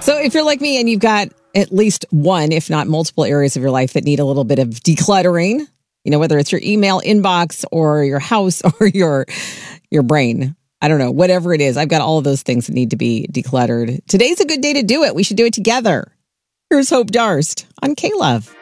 So if you're like me and you've got at least one, if not multiple areas of your life that need a little bit of decluttering, whether it's your email inbox or your house or your brain, I don't know, whatever it is, I've got all of those things that need to be decluttered. Today's a good day to do it. We should do it together. Here's Hope Darst on K-Love.